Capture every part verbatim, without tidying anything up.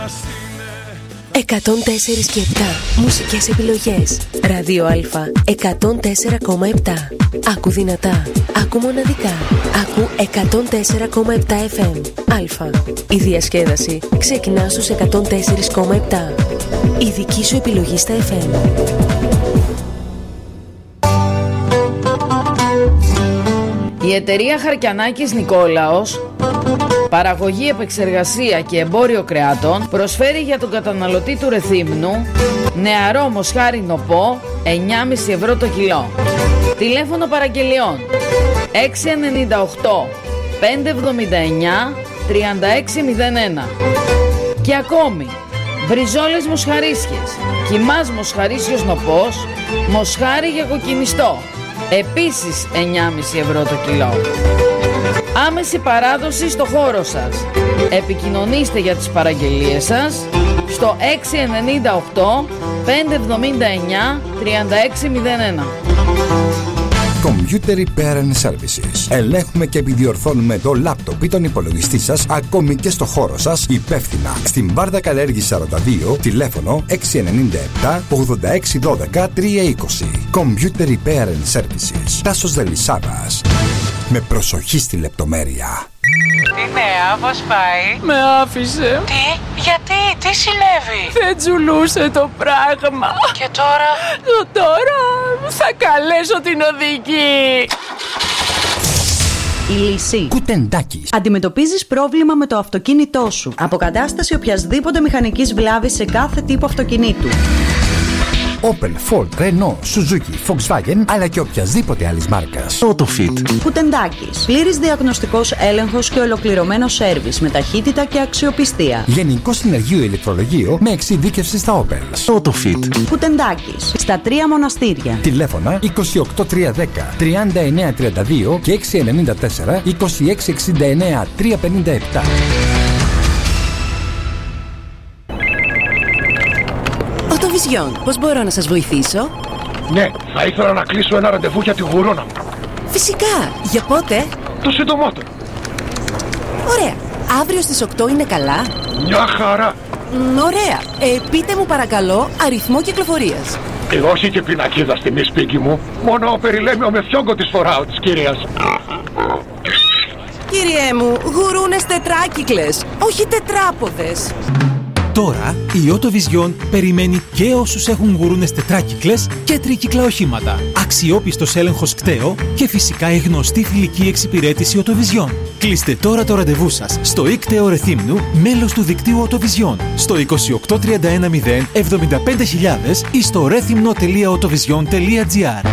εκατόν τέσσερα και επτά μουσικές επιλογές. Ράδιο Α εκατόν τέσσερα κόμμα επτά. Άκου δυνατά, άκου μοναδικά. Άκου εκατόν τέσσερα κόμμα επτά εφ εμ. Α. Η διασκέδαση ξεκινά στους εκατόν τέσσερα κόμμα επτά. Η δική σου επιλογή στα εφ εμ. Η εταιρεία Χαρκιανάκης Νικόλαος, παραγωγή, επεξεργασία και εμπόριο κρεάτων, προσφέρει για τον καταναλωτή του Ρεθύμνου νεαρό μοσχάρι νοπό εννιά κόμμα πέντε ευρώ το κιλό. Τηλέφωνο παραγγελιών έξι εννιά οκτώ πέντε εβδομήντα εννιά τριάντα έξι μηδέν ένα. Και ακόμη μπριζόλες μοσχαρίσιες, κιμάς μοσχαρίσιος νοπός, μοσχάρι για κοκκινιστό, επίσης εννιά κόμμα πέντε ευρώ το κιλό. Άμεση παράδοση στο χώρο σας. Επικοινωνήστε για τις παραγγελίες σας στο έξι εννιά οκτώ πέντε εβδομήντα εννιά τριάντα έξι μηδέν ένα. Computer Repair and Services. Ελέγχουμε και επιδιορθώνουμε το λάπτοπ ή τον υπολογιστή σας, ακόμη και στο χώρο σας, υπεύθυνα. Στην Βάρδα Καλέργη σαράντα δύο, τηλέφωνο έξι εννιά επτά ογδόντα έξι δώδεκα τριακόσια είκοσι. Computer Repair and Services. Τάσος Δελισσάβας. Με προσοχή στη λεπτομέρεια. Τι νέα, πώς πάει? Με άφησε. Τι, γιατί, τι συνέβη? Δεν τζουλούσε το πράγμα. Και τώρα? Το τώρα θα καλέσω την οδηγή. Η λύση. Κουτεντάκης. Αντιμετωπίζεις πρόβλημα με το αυτοκίνητό σου. Αποκατάσταση οποιασδήποτε μηχανικής βλάβης σε κάθε τύπο αυτοκινήτου. Opel, Ford, Renault, Suzuki, Volkswagen, αλλά και οποιασδήποτε άλλης μάρκας. Autofit. Κουτεντάκης. Πλήρης διαγνωστικός έλεγχος και ολοκληρωμένο σέρβις με ταχύτητα και αξιοπιστία. Γενικό συνεργείο ηλεκτρολογείο με εξειδίκευση στα Opel. Autofit. Κουτεντάκης. Στα τρία μοναστήρια. Τηλέφωνα είκοσι οκτώ τριακόσια δέκα τριάντα εννιά τριάντα δύο και έξι εννιά τέσσερα είκοσι έξι εξήντα εννιά τριακόσια πενήντα επτά. Οτοβιζιόν, πώς μπορώ να σας βοηθήσω? Ναι, θα ήθελα να κλείσω ένα ραντεβού για τη γουρόνα μου. Φυσικά, για πότε? Το συντομότερο. Ωραία, αύριο στις οκτώ είναι καλά? Μια χαρά. Μ, ωραία, ε, πείτε μου παρακαλώ αριθμό κυκλοφορίας. Ε, όχι και πινακίδα στη μη σπίτι μου. Μόνο περιλέμιο με φιόγκο της φοράω της κυρίας. Κύριέ μου, γουρούνες τετράκυκλες, όχι τετράποδες. Τώρα η Autovision περιμένει και όσους έχουν γουρούνες τετράκυκλες και τρίκυκλα οχήματα. Αξιόπιστος έλεγχος κταίο και φυσικά η γνωστή φιλική εξυπηρέτηση Autovision. Κλείστε τώρα το ραντεβού σας στο ΙΚΤΕΟ Ρεθύμνου, μέλος του δικτύου Autovision, στο είκοσι οκτώ τριάντα ένα μηδέν εβδομήντα πέντε χιλιάδες ή στο ρεθύμνο τελεία autovision τελεία gr.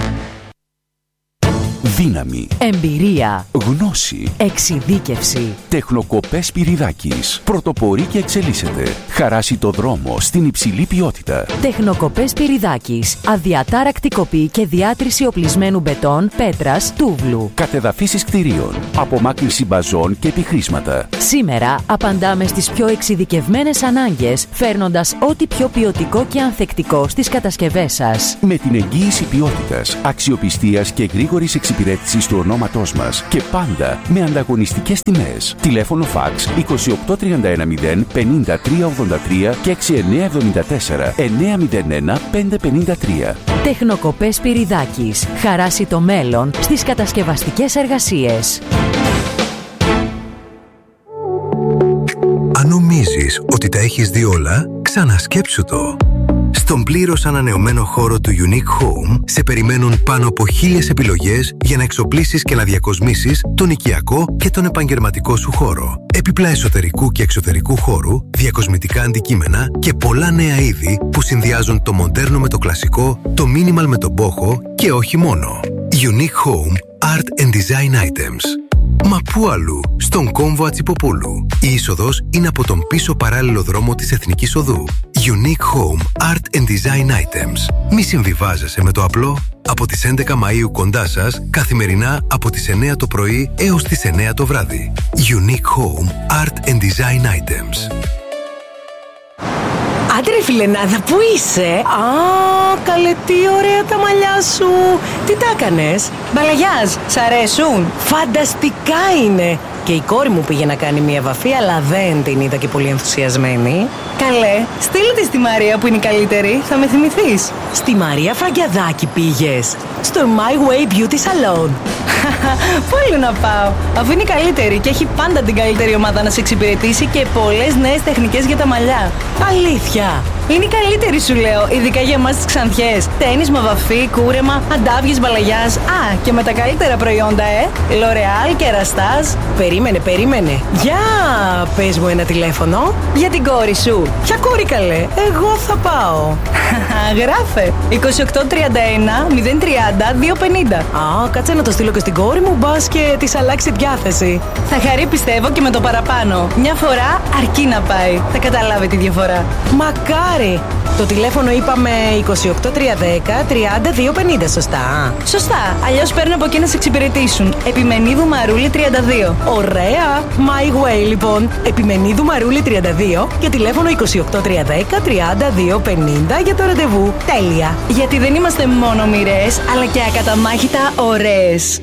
Δύναμη. Εμπειρία. Γνώση. Εξειδίκευση. Τεχνοκοπές Σπυριδάκης. Πρωτοπορεί και εξελίσσεται. Χαράσει το δρόμο στην υψηλή ποιότητα. Τεχνοκοπές Σπυριδάκης. Αδιατάρακτη κοπή και διάτρηση οπλισμένου μπετόν, πέτρας, τούβλου. Κατεδαφίσεις κτηρίων. Απομάκρυνση μπαζών και επιχρήσματα. Σήμερα απαντάμε στις πιο εξειδικευμένες ανάγκες, φέρνοντας ό,τι πιο ποιοτικό και ανθεκτικό στις κατασκευές σας. Με την εγγύηση ποιότητας, αξιοπιστίας και γρήγορης εξυπηρέτησης του ονόματός μας και πάντα με ανταγωνιστικές τιμές. Τηλέφωνο φαξ είκοσι οκτώ τριάντα ένα μηδέν πενήντα τρία ογδόντα τρία και έξι εννιά εβδομήντα τέσσερα εννιά μηδέν ένα πέντε πενήντα τρία. Τεχνοκοπές Σπυριδάκης. Χαράσει το μέλλον στις κατασκευαστικές εργασίες. Αν νομίζεις ότι τα έχεις δει όλα, ξανασκέψου το. Στον πλήρως ανανεωμένο χώρο του Unique Home σε περιμένουν πάνω από χίλιες επιλογές για να εξοπλίσεις και να διακοσμήσεις τον οικιακό και τον επαγγελματικό σου χώρο. Έπιπλα εσωτερικού και εξωτερικού χώρου, διακοσμητικά αντικείμενα και πολλά νέα είδη που συνδυάζουν το μοντέρνο με το κλασικό, το minimal με τον μπόχο και όχι μόνο. Unique Home Art and Design Items. Μα πού αλλού, στον κόμβο Ατσιποπούλου. Η είσοδος είναι από τον πίσω παράλληλο δρόμο της Εθνικής Οδού. Unique Home Art and Design Items. Μη συμβιβάζεσαι με το απλό. Από τις έντεκα Μαΐου κοντά σας, καθημερινά από τις εννιά το πρωί έως τις εννιά το βράδυ. Unique Home Art and Design Items. Άντε ρε φιλενάδα, πού είσαι? Α, καλέ, τι ωραία τα μαλλιά σου. Τι τα έκανες? Μπαλαγιάζ, σ' αρέσουν? Φανταστικά είναι. Και η κόρη μου πήγε να κάνει μια βαφή, αλλά δεν την είδα και πολύ ενθουσιασμένη. Καλέ, στείλε τη στη Μαρία που είναι η καλύτερη, θα με θυμηθείς. Στη Μαρία Φραγκιαδάκη πήγες. Στο My Way Beauty Salon. Πού να πάω, αφού είναι η καλύτερη και έχει πάντα την καλύτερη ομάδα να σε εξυπηρετήσει και πολλές νέες τεχνικές για τα μαλλιά. Αλήθεια. Είναι η καλύτερη, σου λέω, ειδικά για εμάς τις ξανθιές. Τένισμα, βαφή, κούρεμα, αντάβιες μπαλαγιάς. Α, και με τα καλύτερα προϊόντα, ε. L'Oreal, Kerastase. Περίμενε, περίμενε. Για πες μου ένα τηλέφωνο. Για την κόρη σου. Ποια κόρη, καλέ? Εγώ θα πάω. Γράφε. είκοσι οκτώ τριάντα ένα μηδέν τριάντα δύο πενήντα. Α, κάτσε να το στείλω και στην κόρη μου, μπας και της αλλάξει διάθεση. Θα χαρεί, πιστεύω, και με το παραπάνω. Μια φορά αρκεί να πάει. Θα καταλάβει τη διαφορά. Μακάρι. Το τηλέφωνο είπαμε είκοσι οκτώ τριακόσια δέκα τριάντα δύο πενήντα, σωστά? Σωστά, αλλιώς παίρνω από εκεί να σε εξυπηρετήσουν. Επιμενίδου Μαρούλη τριάντα δύο. Ωραία! My Way, λοιπόν. Επιμενίδου Μαρούλη τριάντα δύο και τηλέφωνο είκοσι οκτώ τριακόσια δέκα τριάντα δύο πενήντα για το ραντεβού. Τέλεια! Γιατί δεν είμαστε μόνο μοιρές, αλλά και ακαταμάχητα ωραίες.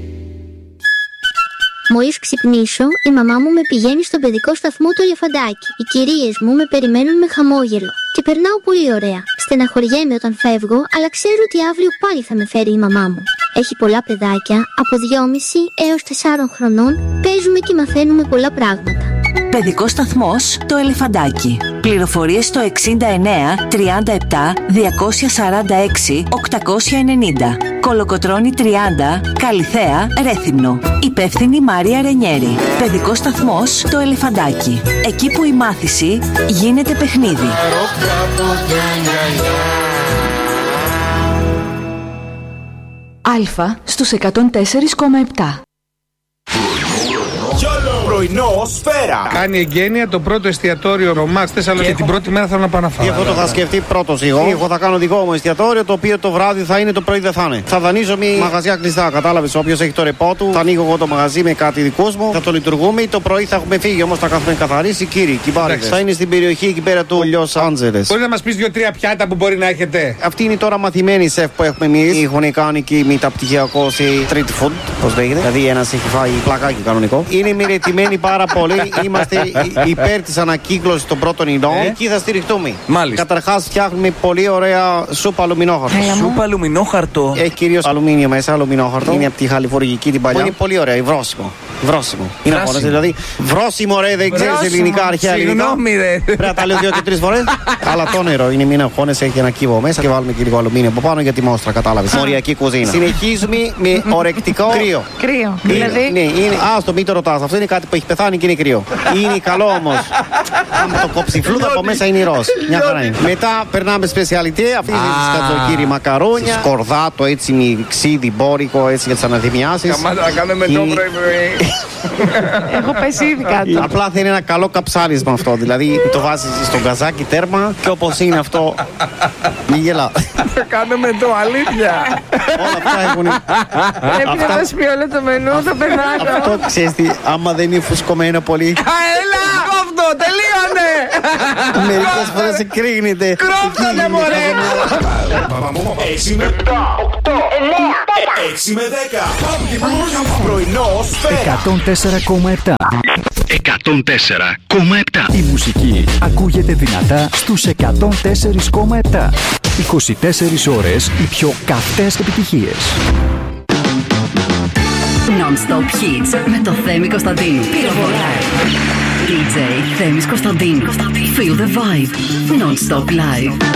Μόλις ξυπνήσω, η μαμά μου με πηγαίνει στον παιδικό σταθμό του Ελεφαντάκι. Οι κυρίες μου με περιμένουν με χαμόγελο. Και περνάω πολύ ωραία. Στεναχωριέμαι όταν φεύγω, αλλά ξέρω ότι αύριο πάλι θα με φέρει η μαμά μου. Έχει πολλά παιδάκια, από δυόμισι έως τεσσάρων χρονών, παίζουμε και μαθαίνουμε πολλά πράγματα. Παιδικός σταθμός το Ελεφαντάκι. Πληροφορίες στο εξήντα εννέα τριάντα επτά διακόσια σαράντα έξι οκτακόσια ενενήντα. Κολοκοτρώνη τριάντα, Καλιθέα, Ρέθυμνο. Υπεύθυνη Μάρια Ρενιέρη. Παιδικός σταθμός το Ελεφαντάκι. Εκεί που η μάθηση γίνεται παιχνίδι. Αλφα στους εκατόν τέσσερα κόμμα επτά. Πρωινό Σφαίρα. Κάνει εγγένεια το πρώτο εστιατόριο Ρομάξ Θεσσαλονίκη. Και την πρώτη μέρα θέλω να πάω να φάω. Γι' αυτό το είχα σκεφτεί πρώτος εγώ. Εγώ θα κάνω δικό μου εστιατόριο, το οποίο το βράδυ θα είναι, το πρωί δεν θα είναι. Θα δανείζω μια μαγαζιά κλειστά. Κατάλαβες, όποιος έχει το ρεπό του, θα ανοίγω εγώ το μαγαζί με κάτι δικού μου, θα το λειτουργούμε. Το πρωί θα έχουμε φύγει όμως, θα έχουμε καθαρίσει. Κύριοι, κυμπάριδες. Θα είναι στην περιοχή εκεί πέρα του Λος Άντζελες. Μπορεί να μας πεις δύο-τρία πιάτα που μπορεί να έχετε? Αυτή είναι τώρα μαθημένη σεφ που έχουμε εμείς. Έχουν κάνει και μεταπτυχιακό σε street food, πώς λέγεται. Δηλαδή ένας έχει φάει πλακάκι κανονικό. Είναι μοιρετημένοι πάρα πολύ. Είμαστε υπέρ της ανακύκλωσης των πρώτων υλών. Ε? Εκεί θα στηριχτούμε. Μάλιστα. Καταρχάς φτιάχνουμε πολύ ωραία σούπα αλουμινόχαρτο. Σούπα αλουμινόχαρτο. Έχει κυρίως αλουμίνιο μέσα, αλουμινόχαρτο. Είναι από τη χαλιφορική την παλιά. Είναι πολύ ωραία, βρόσιμο. Βρόσιμο. Είναι αυτό, δηλαδή. Βρόσιμο, ρε, δεν ξέρεις ελληνικά, αρχαία ελληνικά. Συγγνώμη, ρε. Πρέπει να τα λέω δύο και τρεις φορές. Αλλά το νερό είναι μην αγχώνες, έχει ένα κύβο μέσα και βάλουμε και λίγο αλουμίνιο από πάνω για τη μόστρα, κατάλαβες. Μοριακή κουζίνα. Συνεχίζουμε με ορεκτικό κρύο. Κρύο. Δηλαδή. Ναι, είναι. Α, το μην το ρωτάς. Αυτό είναι κάτι που έχει πεθάνει και είναι κρύο. Είναι καλό όμως. Αν το κόψει φλούδα από μέσα είναι ροζ. Μια χαρά είναι. Μετά περνάμε σπεσιαλιτέ. Αυτή είναι η σκατζοκύρι μακαρόνια. Σκορδάτο έτσι με ξύδι, μπόρικο έτσι για τις αναδημιάσεις. Καμάτα να κάνουμε το πρωί. Έχω πέσει ήδη κάτι. Απλά θα είναι ένα καλό καψάλισμα αυτό. Δηλαδή το βάζεις στο γκαζάκι τέρμα και όπως είναι αυτό. Μη γελά. Θα κάνουμε το αλήθεια. Όλα αυτά έχουν. Πρέπει να μας πει όλο το μενού, θα περνάω. Αυτό ξέρεις τι, άμα δεν είναι φουσκωμένο πολύ. Έλα! Αυτό, τελείωνε! Μερικές φορές εκρήγνεται. Κρόφτανε, μωρέ! έξι με επτά, οκτώ, εννέα, έξι με δέκα. Πρωινό Σφαίρα. εκατόν τέσσερα κόμμα επτά. εκατόν τέσσερα κόμμα επτά. Η μουσική ακούγεται δυνατά στους εκατόν τέσσερα κόμμα επτά. είκοσι τέσσερις ώρες οι πιο καυτές επιτυχίες. Non-stop hits με το Θέμη Κωνσταντίνου. ντι τζέι Θέμης Κωνσταντίνου. Feel the vibe. Non-stop live.